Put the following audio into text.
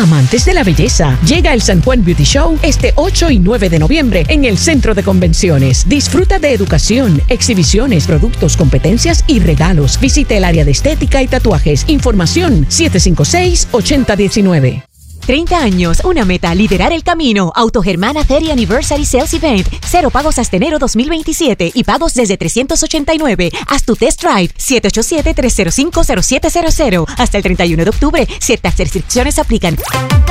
Amantes de la belleza, llega el San Juan Beauty Show este 8 y 9 de noviembre en el Centro de Convenciones. Disfruta de educación, exhibiciones, productos, competencias y regalos. Visite el área de estética y tatuajes. Información 756-8019. 30 años, una meta, liderar el camino. Autogermana 30 Anniversary Sales Event. 0 pagos hasta enero 2027 y pagos desde $389. Haz tu test drive. 787-305-0700. Hasta el 31 de octubre. Ciertas restricciones aplican.